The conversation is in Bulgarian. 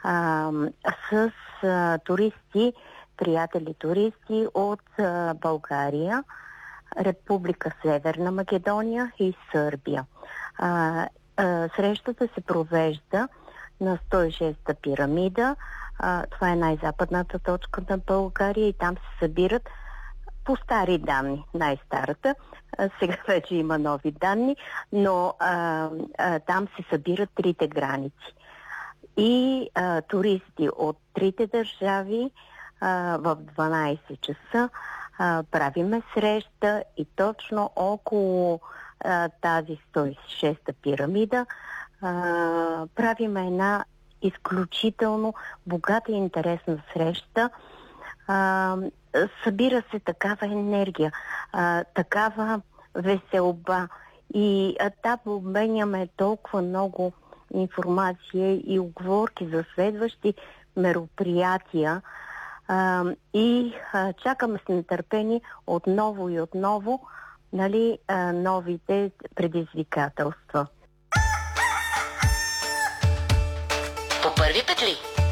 а, с туристи, приятели туристи от България, Република Северна Македония и Сърбия. Срещата се провежда на 106-та пирамида. Това е най-западната точка на България и там се събират по стари данни, най-старата. Сега вече има нови данни, но там се събират трите граници. И туристи от трите държави в 12 часа правиме среща и точно около тази 106-та пирамида правиме една изключително богата и интересна среща. Събира се такава енергия, такава веселба и там обменяме толкова много информация и уговорки за следващи мероприятия и чакаме с нетърпение отново и отново, нали, новите предизвикателства. По първи петли!